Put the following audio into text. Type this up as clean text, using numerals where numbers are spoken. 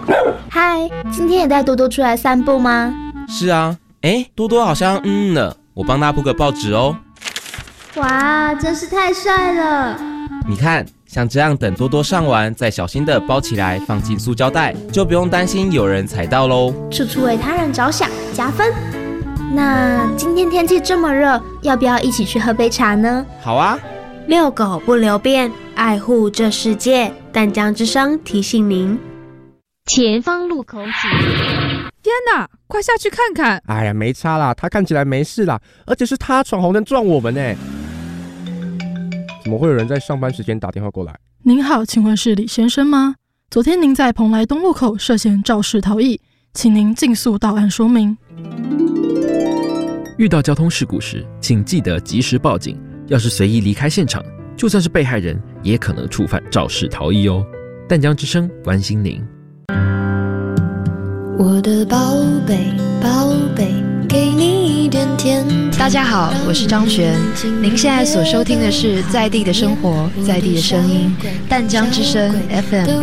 嗨，今天也带多多出来散步吗？ 是啊，多多好像了，我帮他铺个报纸哦。 哇，真是太帅了！ 你看，像这样等多多上完，再小心的包起来，放进塑胶袋，就不用担心有人踩到喽。 处处为他人着想，加分。那今天天气这么热，要不要一起去喝杯茶呢？ 好啊。 遛狗不留便，爱护这世界。淡江之声提醒您， 前方路口请。 天哪，快下去看看！ 哎呀，没差啦，他看起来没事啦，而且是他闯红灯撞我们呢。怎么会有人在上班时间打电话过来？ 您好，请问是李先生吗？昨天您在蓬莱东路口涉嫌肇事逃逸，请您尽速到案说明。 遇到交通事故时，请记得及时报警。要是随意离开现场，就算是被害人，也可能触犯肇事逃逸哦。淡江之声关心您。 我的宝贝宝贝，给你一点甜。 大家好，我是张璇，您现在所收听的是在地的生活，在地的声音，淡江之声 FM